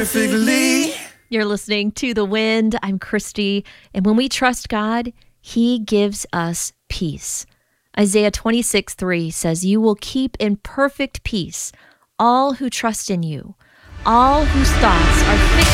perfectly. You're listening to The Wind. I'm Christy. And when we trust God, He gives us peace. Isaiah 26:3 says, "You will keep in perfect peace all who trust in you, all whose thoughts are fixed